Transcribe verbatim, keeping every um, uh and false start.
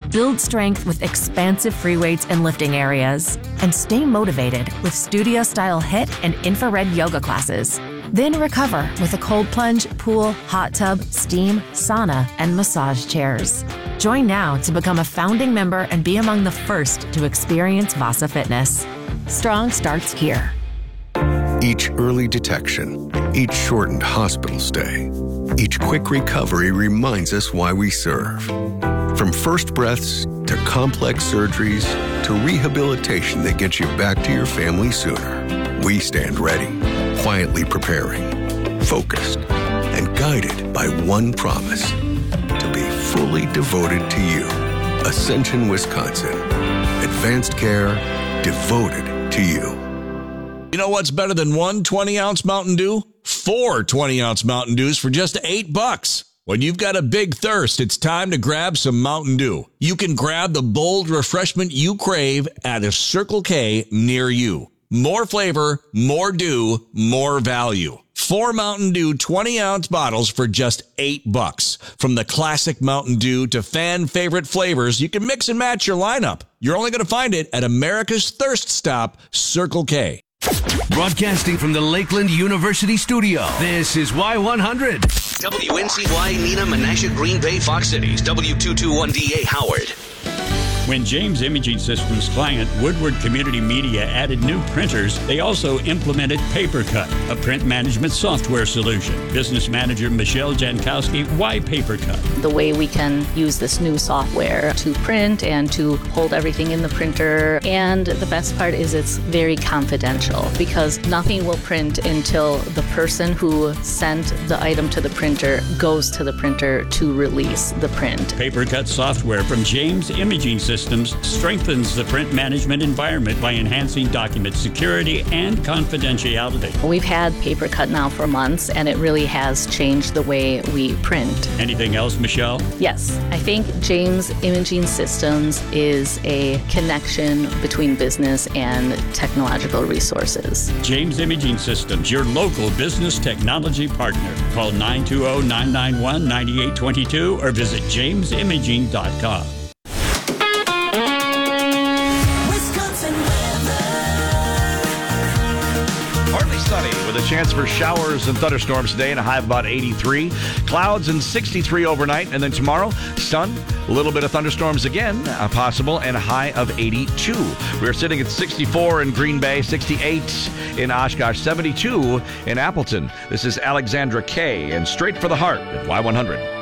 Build strength with expansive free weights and lifting areas. And stay motivated with studio-style HIIT and infrared yoga classes. Then recover with a cold plunge, pool, hot tub, steam, sauna, and massage chairs. Join now to become a founding member and be among the first to experience Vasa Fitness. Strong starts here. Each early detection, each shortened hospital stay, each quick recovery reminds us why we serve. From first breaths to complex surgeries to rehabilitation that gets you back to your family sooner, we stand ready, quietly preparing, focused, and guided by one promise: to be fully devoted to you. Ascension, Wisconsin. Advanced care devoted to you. You know what's better than one twenty-ounce Mountain Dew? Four twenty-ounce Mountain Dews for just eight bucks. When you've got a big thirst, it's time to grab some Mountain Dew. You can grab the bold refreshment you crave at a Circle K near you. More flavor, more dew, more value. Four Mountain Dew twenty-ounce bottles for just eight bucks. From the classic Mountain Dew to fan favorite flavors, you can mix and match your lineup. You're only going to find it at America's Thirst Stop, Circle K. Broadcasting from the Lakeland University studio, this is Y one hundred. W N C Y, Neenah, Menasha, Green Bay, Fox Cities, W two twenty-one D A, Howard. When James Imaging Systems client Woodward Community Media added new printers, they also implemented PaperCut, a print management software solution. Business manager Michelle Jankowski, why PaperCut? The way we can use this new software to print and to hold everything in the printer. And the best part is it's very confidential because nothing will print until the person who sent the item to the printer goes to the printer to release the print. PaperCut software from James Imaging Systems strengthens the print management environment by enhancing document security and confidentiality. We've had PaperCut now for months, and it really has changed the way we print. Anything else, Michelle? Yes. I think James Imaging Systems is a connection between business and technological resources. James Imaging Systems, your local business technology partner. Call nine two zero, nine nine one, nine eight two two or visit james imaging dot com. With a chance for showers and thunderstorms today and a high of about eighty-three. Clouds and sixty-three overnight. And then tomorrow, sun, a little bit of thunderstorms again uh, possible, and a high of eighty-two. We're sitting at sixty-four in Green Bay, sixty-eight in Oshkosh, seventy-two in Appleton. This is Alexandra Kay and Straight for the Heart at Y one hundred.